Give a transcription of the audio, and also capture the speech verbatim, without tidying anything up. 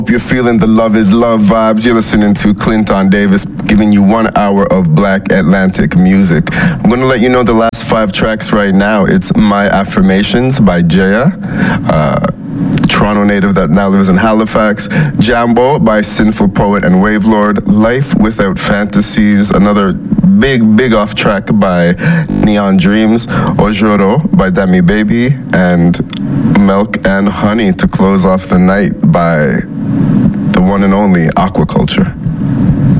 You're feeling the Love is Love vibes. You're listening to Clinton Davis giving you one hour of Black Atlantic music. I'm going to let you know the last five tracks right now. It's My Affirmations by Jaya, uh, Toronto native that now lives in Halifax. Jambo by Sinful Poet and Wavelord. Life Without Fantasies, another big, big off track by Neon Dreams. Ojoro by Demi Baby. And Milk and Honey to close off the night by the one and only Aquaculture.